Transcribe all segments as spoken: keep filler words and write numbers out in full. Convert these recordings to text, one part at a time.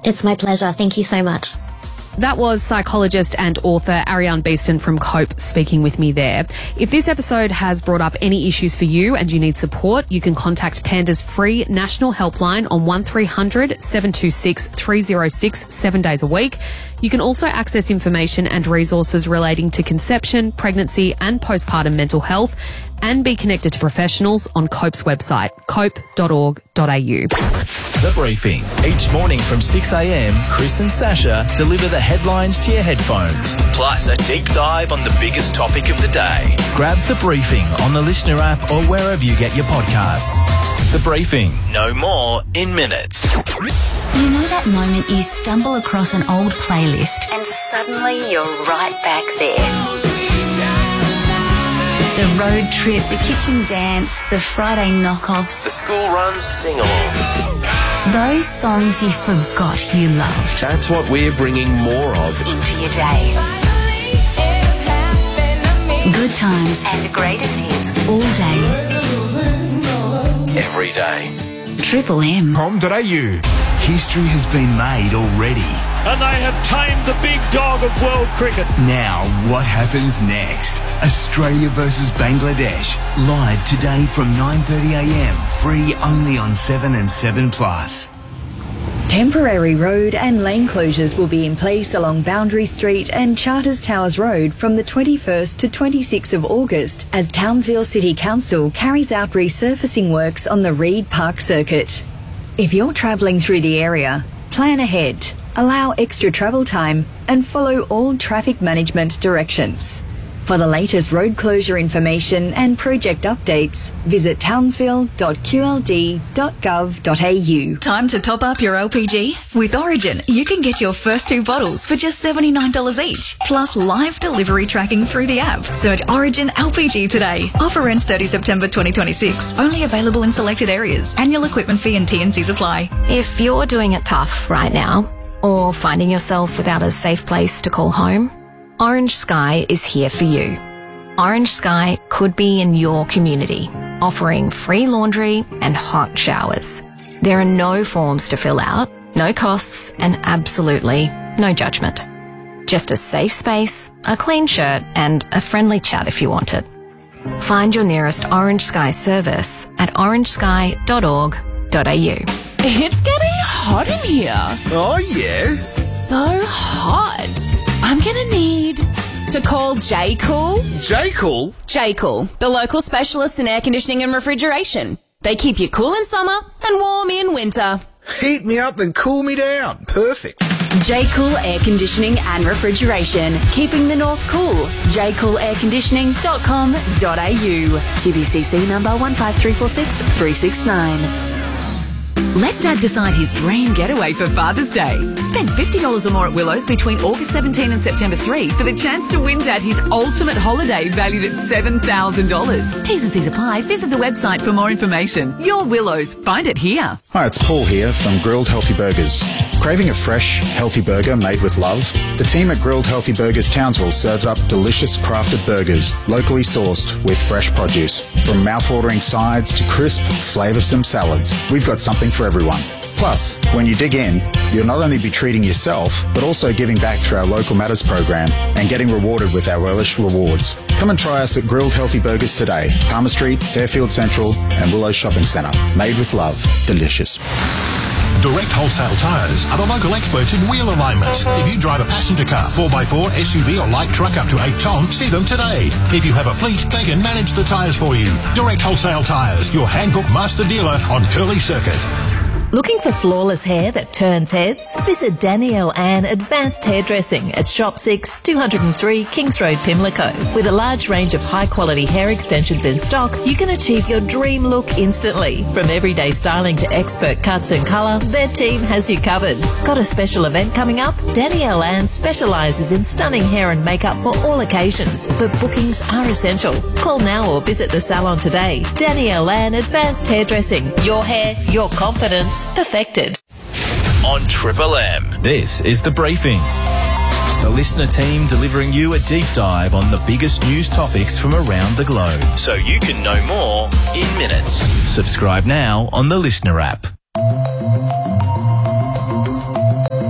It's my pleasure. Thank you so much. That was psychologist and author Ariane Beeston from COPE speaking with me there. If this episode has brought up any issues for you and you need support, you can contact Panda's free national helpline on one three hundred seven two six three oh six seven days a week. You can also access information and resources relating to conception, pregnancy and postpartum mental health and be connected to professionals on COPE's website, cope dot org dot a u. The Briefing. Each morning from six a m, Chris and Sasha deliver the headlines to your headphones, plus a deep dive on the biggest topic of the day. Grab The Briefing on the Listener app or wherever you get your podcasts. The Briefing. No more in minutes. You know that moment you stumble across an old playlist and suddenly you're right back there? The road trip, the kitchen dance, the Friday knockoffs. The school runs sing-along. Those songs you forgot you loved. That's what we're bringing more of into your day. Good times and the greatest hits all day. Every day. Triple M. com dot a u. History has been made already. And they have tamed the big dog of world cricket. Now, what happens next? Australia versus Bangladesh. Live today from nine thirty a m. Free only on seven and seven plus. Temporary road and lane closures will be in place along Boundary Street and Charters Towers Road from the twenty-first to twenty-sixth of August as Townsville City Council carries out resurfacing works on the Reed Park Circuit. If you're travelling through the area, plan ahead, allow extra travel time and follow all traffic management directions. For the latest road closure information and project updates, visit townsville dot q l d dot gov dot a u. Time to top up your L P G? With Origin, you can get your first two bottles for just seventy-nine dollars each, plus live delivery tracking through the app. Search Origin L P G today. Offer ends thirtieth September twenty twenty-six. Only available in selected areas. Annual equipment fee and T and Cs apply. If you're doing it tough right now, or finding yourself without a safe place to call home, Orange Sky is here for you. Orange Sky could be in your community, offering free laundry and hot showers. There are no forms to fill out, no costs, and absolutely no judgment. Just a safe space, a clean shirt, and a friendly chat if you want it. Find your nearest Orange Sky service at orange sky dot org dot a u. It's getting hot in here. Oh, yeah? So hot. I'm going to need to call J-Cool. J-Cool? J-Cool, the local specialists in air conditioning and refrigeration. They keep you cool in summer and warm in winter. Heat me up and cool me down. Perfect. J-Cool Air Conditioning and Refrigeration. Keeping the north cool. j cool air conditioning dot com dot a u. Q B C C number one five three four six three six nine. Let Dad decide his dream getaway for Father's Day. Spend fifty dollars or more at Willows between August seventeenth and September third for the chance to win Dad his ultimate holiday valued at seven thousand dollars. T's and C's apply. Visit the website for more information. Your Willows. Find it here. Hi, it's Paul here from Grilled Healthy Burgers. Craving a fresh, healthy burger made with love? The team at Grilled Healthy Burgers Townsville serves up delicious crafted burgers, locally sourced with fresh produce. From mouth-watering sides to crisp, flavoursome salads, we've got something for everyone. Plus, when you dig in, you'll not only be treating yourself, but also giving back through our Local Matters program and getting rewarded with our relish rewards. Come and try us at Grilled Healthy Burgers today. Palmer Street, Fairfield Central and Willow Shopping Centre. Made with love. Delicious. Direct Wholesale Tyres are the local experts in wheel alignment. If you drive a passenger car, four by four, S U V or light truck up to eight tonne, see them today. If you have a fleet, they can manage the tyres for you. Direct Wholesale Tyres, your handbook master dealer on Curly Circuit. Looking for flawless hair that turns heads? Visit Danielle Ann Advanced Hairdressing at Shop six, two oh three Kings Road, Pimlico. With a large range of high-quality hair extensions in stock, you can achieve your dream look instantly. From everyday styling to expert cuts and colour, their team has you covered. Got a special event coming up? Danielle Ann specialises in stunning hair and makeup for all occasions, but bookings are essential. Call now or visit the salon today. Danielle Ann Advanced Hairdressing. Your hair, your confidence. Perfected. On Triple M, this is The Briefing. The listener team delivering you a deep dive on the biggest news topics from around the globe, so you can know more in minutes. Subscribe now on the Listener app.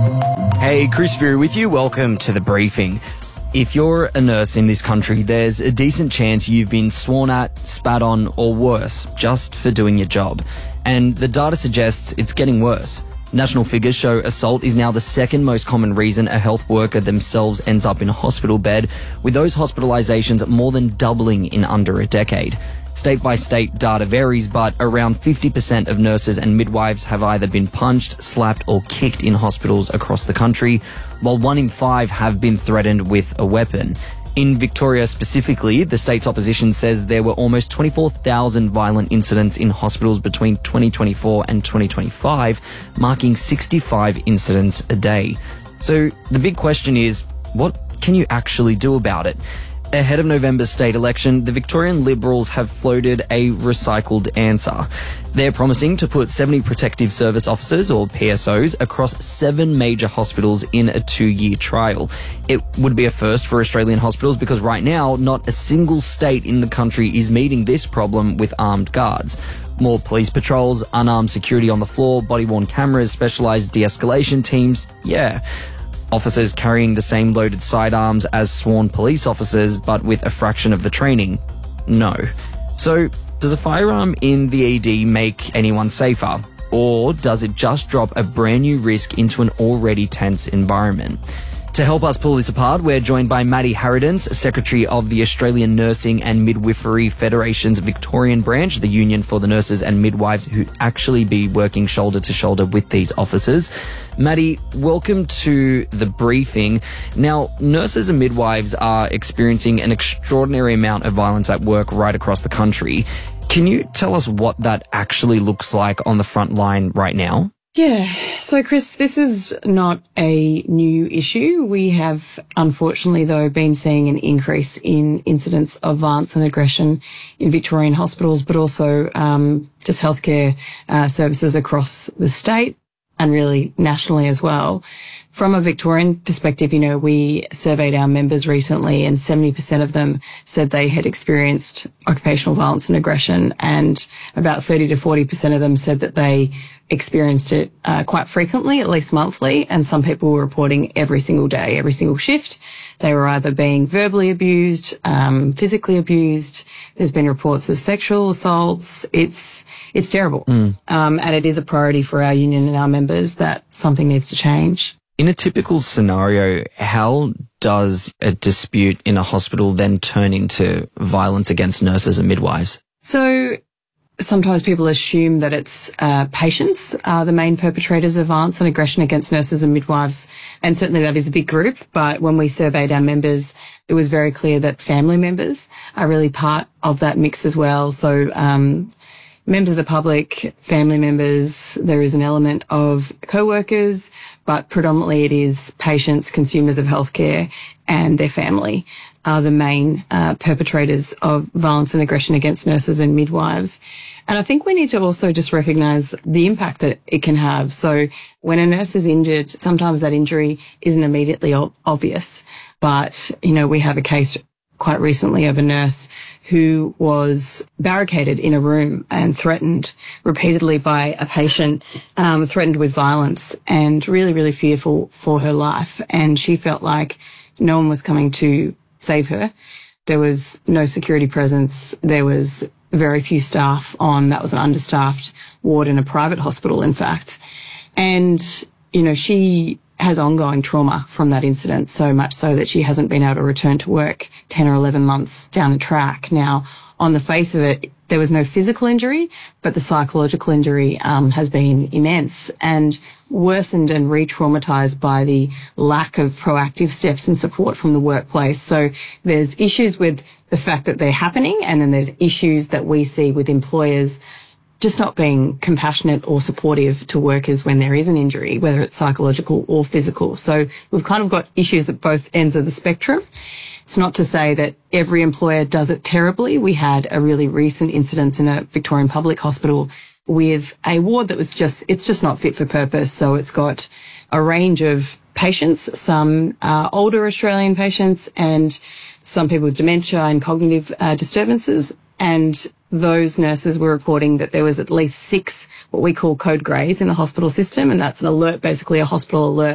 Hey, Chris Speary with you. Welcome to The Briefing. If you're a nurse in this country, there's a decent chance you've been sworn at, spat on, or worse, just for doing your job. And the data suggests it's getting worse. National figures show assault is now the second most common reason a health worker themselves ends up in a hospital bed, with those hospitalizations more than doubling in under a decade. State by state data varies, but around fifty percent of nurses and midwives have either been punched, slapped, or kicked in hospitals across the country, while one in five have been threatened with a weapon. In Victoria specifically, the state's opposition says there were almost twenty-four thousand violent incidents in hospitals between twenty twenty-four and twenty twenty-five, marking sixty-five incidents a day. So the big question is, what can you actually do about it? Ahead of November's state election, the Victorian Liberals have floated a recycled answer. They're promising to put seventy protective service officers, or P S Os, across seven major hospitals in a two-year trial. It would be a first for Australian hospitals because right now, not a single state in the country is meeting this problem with armed guards. More police patrols, unarmed security on the floor, body-worn cameras, specialised de-escalation teams, yeah. Officers carrying the same loaded sidearms as sworn police officers, but with a fraction of the training? No. So, does a firearm in the E D make anyone safer? Or does it just drop a brand new risk into an already tense environment? To help us pull this apart, we're joined by Maddie Harridens, Secretary of the Australian Nursing and Midwifery Federation's Victorian branch, the union for the nurses and midwives who actually be working shoulder to shoulder with these officers. Maddie, welcome to The Briefing. Now, nurses and midwives are experiencing an extraordinary amount of violence at work right across the country. Can you tell us what that actually looks like on the front line right now? Yeah. So, Chris, this is not a new issue. We have, unfortunately, though, been seeing an increase in incidents of violence and aggression in Victorian hospitals, but also um, just healthcare uh, services across the state and really nationally as well. From a Victorian perspective, you know, we surveyed our members recently and seventy percent of them said they had experienced occupational violence and aggression, and about thirty to forty percent of them said that they experienced it uh, quite frequently, at least monthly, and some people were reporting every single day, every single shift. They were either being verbally abused, um, physically abused. There's been reports of sexual assaults. It's it's terrible. Mm. Um, and it is a priority for our union and our members that something needs to change. In a typical scenario, how does a dispute in a hospital then turn into violence against nurses and midwives? So sometimes people assume that it's uh, patients are the main perpetrators of violence and aggression against nurses and midwives, and certainly that is a big group. But when we surveyed our members, it was very clear that family members are really part of that mix as well. So um, members of the public, family members, there is an element of co-workers, but predominantly it is patients, consumers of healthcare, and their family are the main uh, perpetrators of violence and aggression against nurses and midwives. And I think we need to also just recognise the impact that it can have. So when a nurse is injured, sometimes that injury isn't immediately o- obvious. But, you know, we have a case quite recently of a nurse who was barricaded in a room and threatened repeatedly by a patient, um, threatened with violence and really, really fearful for her life. And she felt like no one was coming to save her. There was no security presence. There was very few staff on. That was an understaffed ward in a private hospital, in fact. And, you know, she has ongoing trauma from that incident, so much so that she hasn't been able to return to work ten or eleven months down the track. Now, on the face of it, there was no physical injury, but the psychological injury um, has been immense and worsened and re-traumatized by the lack of proactive steps and support from the workplace. So there's issues with the fact that they're happening, and then there's issues that we see with employers just not being compassionate or supportive to workers when there is an injury, whether it's psychological or physical. So we've kind of got issues at both ends of the spectrum. It's not to say that every employer does it terribly. We had a really recent incident in a Victorian public hospital with a ward that was just, it's just not fit for purpose. So it's got a range of patients, some uh, older Australian patients and some people with dementia and cognitive uh, disturbances. And those nurses were reporting that there was at least six what we call code greys in the hospital system, and that's an alert, basically a hospital alert,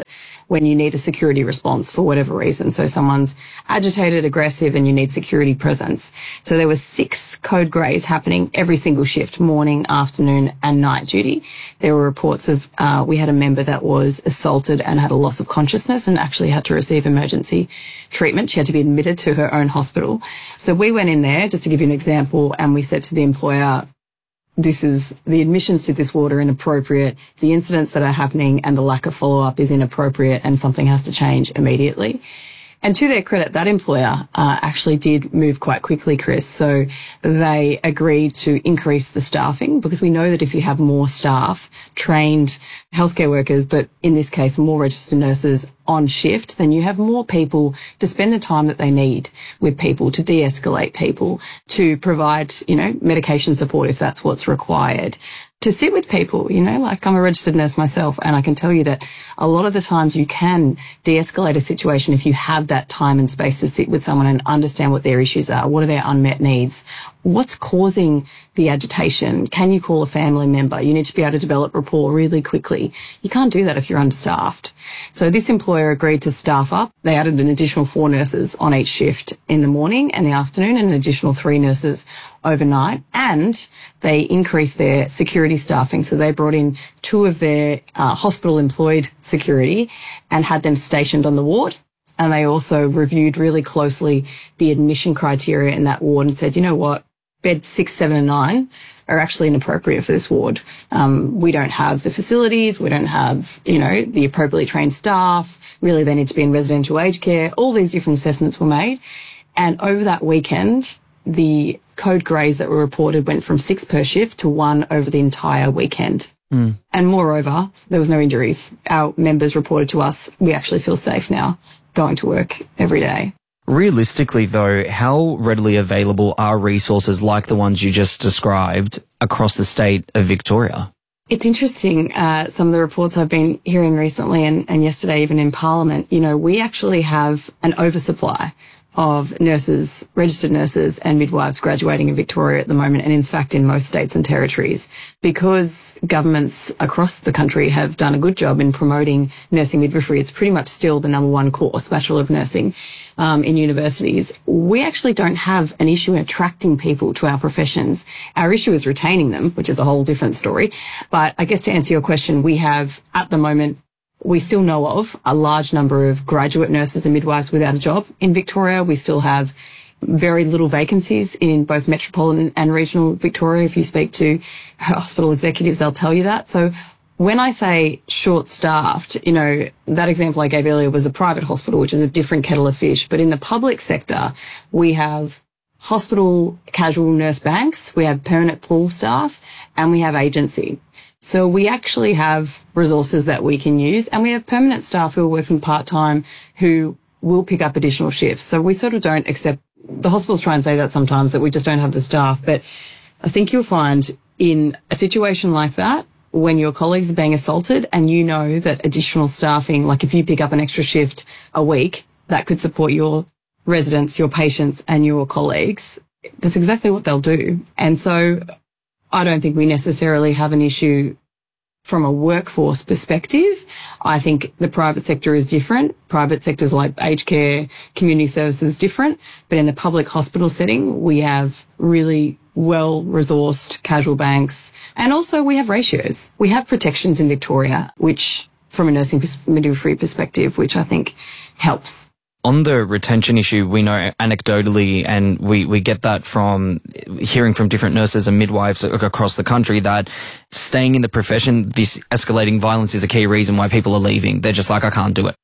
when you need a security response for whatever reason. So someone's agitated, aggressive, and you need security presence. So there were six code greys happening every single shift, morning, afternoon, and night duty. There were reports of, uh, we had a member that was assaulted and had a loss of consciousness and actually had to receive emergency treatment. She had to be admitted to her own hospital. So we went in there, just to give you an example, and we said to the employer, this is, the admissions to this ward are inappropriate, the incidents that are happening and the lack of follow-up is inappropriate, and something has to change immediately. And to their credit, that employer uh, actually did move quite quickly, Chris. So they agreed to increase the staffing, because we know that if you have more staff, trained healthcare workers, but in this case, more registered nurses on shift, then you have more people to spend the time that they need with people, to de-escalate people, to provide, you know, medication support if that's what's required, to sit with people. You know, like, I'm a registered nurse myself, and I can tell you that a lot of the times you can de-escalate a situation if you have that time and space to sit with someone and understand what their issues are, what are their unmet needs, what's causing the agitation. Can you call a family member? You need to be able to develop rapport really quickly. You can't do that if you're understaffed. So this employer agreed to staff up. They added an additional four nurses on each shift in the morning and the afternoon, and an additional three nurses overnight. And they increased their security staffing. So they brought in two of their uh, hospital employed security and had them stationed on the ward. And they also reviewed really closely the admission criteria in that ward and said, you know what, beds six, seven and nine are actually inappropriate for this ward. Um, we don't have the facilities. We don't have, you know, the appropriately trained staff. Really, they need to be in residential aged care. All these different assessments were made. And over that weekend, the code greys that were reported went from six per shift to one over the entire weekend. Mm. And moreover, there was no injuries. Our members reported to us, we actually feel safe now going to work every day. Realistically, though, how readily available are resources like the ones you just described across the state of Victoria? It's interesting, uh, some of the reports I've been hearing recently and, and yesterday even in Parliament, you know, we actually have an oversupply of nurses, registered nurses and midwives graduating in Victoria at the moment, and in fact in most states and territories, because governments across the country have done a good job in promoting nursing midwifery. It's pretty much still the number one course, Bachelor of Nursing, um, in universities. We actually don't have an issue in attracting people to our professions. Our issue is retaining them, which is a whole different story. But I guess to answer your question, we have at the moment, we still know of a large number of graduate nurses and midwives without a job in Victoria. We still have very little vacancies in both metropolitan and regional Victoria. If you speak to hospital executives, they'll tell you that. So when I say short-staffed, you know, that example I gave earlier was a private hospital, which is a different kettle of fish. But in the public sector, we have hospital casual nurse banks, we have permanent pool staff, and we have agency. So we actually have resources that we can use, and we have permanent staff who are working part-time who will pick up additional shifts. So we sort of don't accept, the hospitals try and say that sometimes, that we just don't have the staff. But I think you'll find in a situation like that, when your colleagues are being assaulted and you know that additional staffing, like if you pick up an extra shift a week, that could support your residents, your patients and your colleagues, that's exactly what they'll do. And so I don't think we necessarily have an issue from a workforce perspective. I think the private sector is different. Private sectors like aged care, community services different. But in the public hospital setting, we have really well-resourced casual banks. And also we have ratios. We have protections in Victoria, which from a nursing midwifery perspective, which I think helps. On the retention issue, we know anecdotally, and we, we get that from hearing from different nurses and midwives across the country, that staying in the profession, this escalating violence is a key reason why people are leaving. They're just like, I can't do it.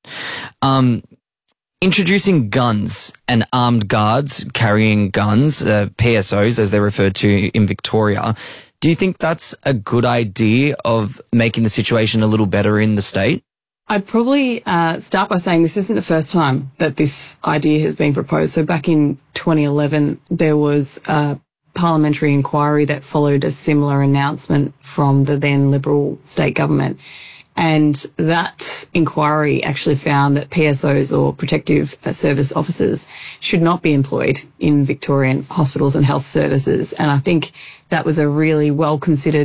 Um, introducing guns and armed guards carrying guns, uh, P S Os as they're referred to in Victoria, do you think that's a good idea of making the situation a little better in the state? I'd probably uh, start by saying this isn't the first time that this idea has been proposed. So back in twenty eleven, there was a parliamentary inquiry that followed a similar announcement from the then Liberal state government. And that inquiry actually found that P S Os, or protective service officers, should not be employed in Victorian hospitals and health services. And I think that was a really well-considered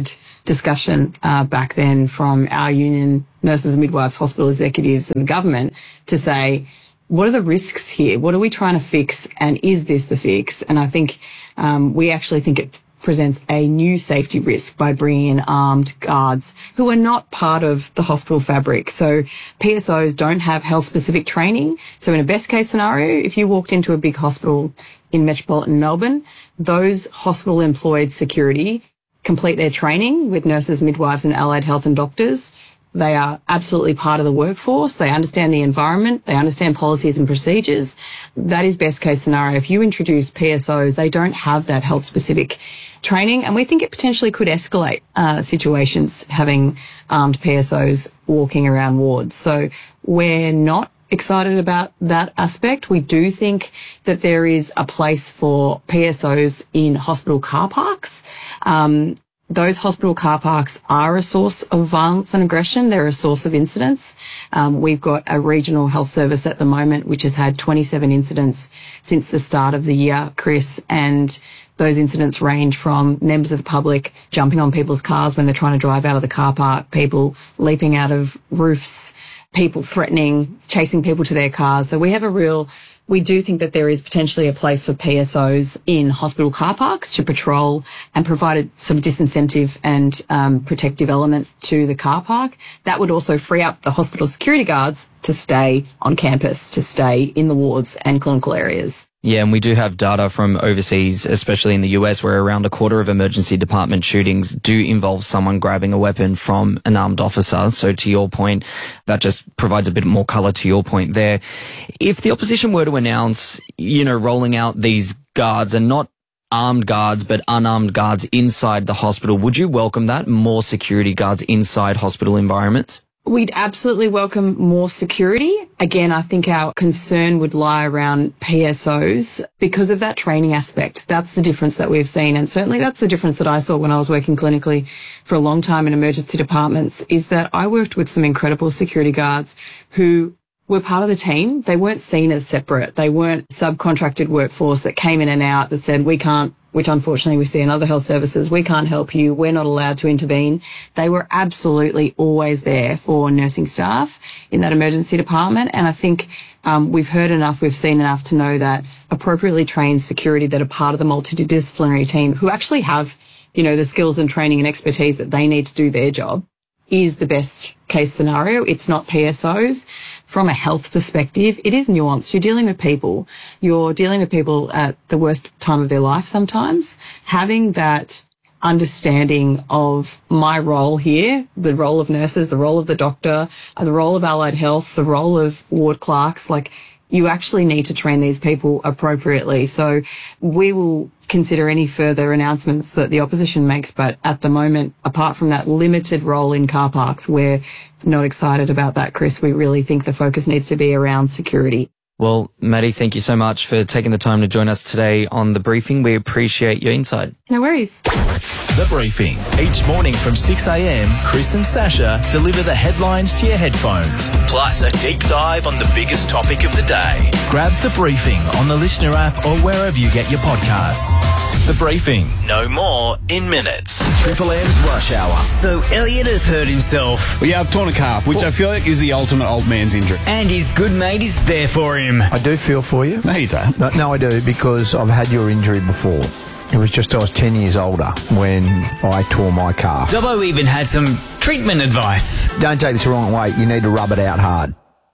discussion uh, back then from our union, nurses and midwives, hospital executives and government to say, what are the risks here? What are we trying to fix? And is this the fix? And I think um, we actually think it presents a new safety risk by bringing in armed guards who are not part of the hospital fabric. So P S Os don't have health-specific training. So in a best-case scenario, if you walked into a big hospital in metropolitan Melbourne, those hospital-employed security complete their training with nurses, midwives and allied health and doctors. They are absolutely part of the workforce. They understand the environment. They understand policies and procedures. That is best case scenario. If you introduce P S Os, they don't have that health specific training. And we think it potentially could escalate uh, situations having armed P S Os walking around wards. So we're not excited about that aspect. We do think that there is a place for P S Os in hospital car parks. Um, Those hospital car parks are a source of violence and aggression. They're a source of incidents. Um, we've got a regional health service at the moment which has had twenty-seven incidents since the start of the year, Chris, and those incidents range from members of the public jumping on people's cars when they're trying to drive out of the car park, people leaping out of roofs, people threatening, chasing people to their cars. So we have a real... We do think that there is potentially a place for P S Os in hospital car parks to patrol and provide a sort of disincentive and um, protective element to the car park. That would also free up the hospital security guards to stay on campus, to stay in the wards and clinical areas. Yeah, and we do have data from overseas, especially in the U S, where around a quarter of emergency department shootings do involve someone grabbing a weapon from an armed officer. So to your point, that just provides a bit more colour to your point there. If the opposition were to announce, you know, rolling out these guards and not armed guards, but unarmed guards inside the hospital, would you welcome that? More security guards inside hospital environments? We'd absolutely welcome more security. Again, I think our concern would lie around P S Os because of that training aspect. That's the difference that we've seen. And certainly that's the difference that I saw when I was working clinically for a long time in emergency departments, is that I worked with some incredible security guards who were part of the team. They weren't seen as separate. They weren't subcontracted workforce that came in and out that said, we can't, which unfortunately we see in other health services, we can't help you, we're not allowed to intervene. They were absolutely always there for nursing staff in that emergency department. And I think um, we've heard enough, we've seen enough to know that appropriately trained security that are part of the multidisciplinary team who actually have, you know, the skills and training and expertise that they need to do their job is the best case scenario. It's not P S Os. From a health perspective, it is nuanced. You're dealing with people. You're dealing with people at the worst time of their life sometimes. Having that understanding of my role here, the role of nurses, the role of the doctor, the role of allied health, the role of ward clerks, like, you actually need to train these people appropriately. So we will consider any further announcements that the opposition makes, but at the moment, apart from that limited role in car parks, we're not excited about that, Chris. We really think the focus needs to be around security. Well, Maddie, thank you so much for taking the time to join us today on The Briefing. We appreciate your insight. No worries. The Briefing. Each morning from six a.m, Chris and Sasha deliver the headlines to your headphones, plus a deep dive on the biggest topic of the day. Grab The Briefing on the Listener app or wherever you get your podcasts. The Briefing. No more in minutes. Triple M's Rush Hour. So Elliot has hurt himself. Well, yeah, I've torn a calf, which well, I feel like is the ultimate old man's injury. And his good mate is there for him. I do feel for you. No, you don't. No, no, I do, because I've had your injury before. It was just I was ten years older when I tore my calf. Dobbo even had some treatment advice. Don't take this the wrong way. You need to rub it out hard.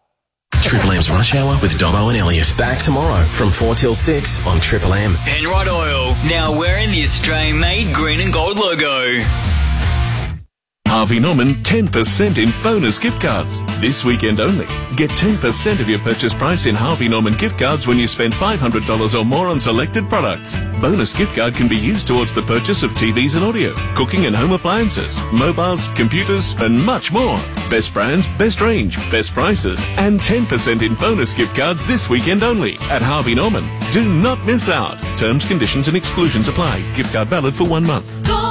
Triple M's Rush Hour with Dobbo and Elliot. Back tomorrow from four till six on Triple M. Penrite Oil, now wearing the Australian-made green and gold logo. Harvey Norman ten percent in bonus gift cards. This weekend only. Get ten percent of your purchase price in Harvey Norman gift cards when you spend five hundred dollars or more on selected products. Bonus gift card can be used towards the purchase of T Vs and audio, cooking and home appliances, mobiles, computers, and much more. Best brands, best range, best prices, and ten percent in bonus gift cards this weekend only at Harvey Norman. Do not miss out. Terms, conditions, and exclusions apply. Gift card valid for one month. Go!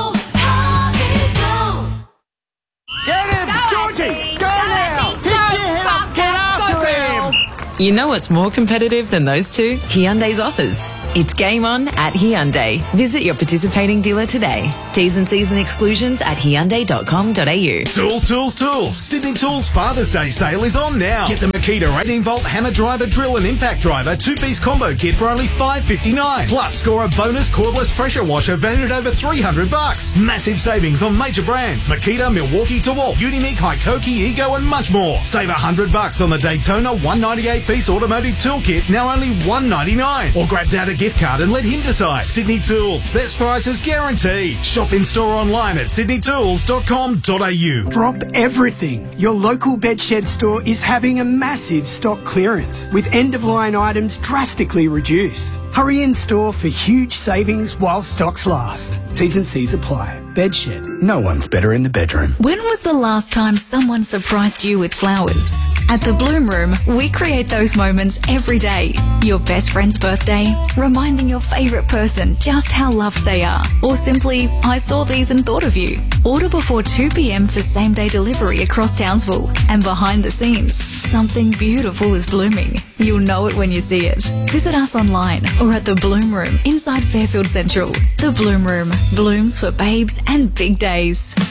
You know what's more competitive than those two? Hyundai's offers. It's game on at Hyundai. Visit your participating dealer today. T's and C's and exclusions at hyundai dot com dot a u. Tools, tools, tools. Sydney Tools Father's Day sale is on now. Get the Makita eighteen volt hammer driver, drill and impact driver two-piece combo kit for only five fifty-nine. Plus, score a bonus cordless pressure washer valued at over three hundred bucks. Massive savings on major brands: Makita, Milwaukee, DeWalt, Unique, Hikoki, Ego, and much more. Save one hundred bucks on the Daytona one ninety-eight piece automotive tool kit, now only one ninety-nine. Or grab Dad a gift card and let him decide. Sydney Tools, best prices guaranteed. Shop in store online at sydney tools dot com dot a u. Drop everything. Your local Bedshed store is having a massive stock clearance with end-of-line items drastically reduced. Hurry in store for huge savings while stocks last. T's and C's apply. Bedshed. No one's better in the bedroom. When was the last time someone surprised you with flowers? At the Bloom Room, we create those moments every day. Your best friend's birthday, reminding your favourite person just how loved they are, or simply, I saw these and thought of you. Order before two p.m. for same-day delivery across Townsville. And behind the scenes, something beautiful is blooming. You'll know it when you see it. Visit us online or at the Bloom Room inside Fairfield Central. The Bloom Room blooms for babes and big days.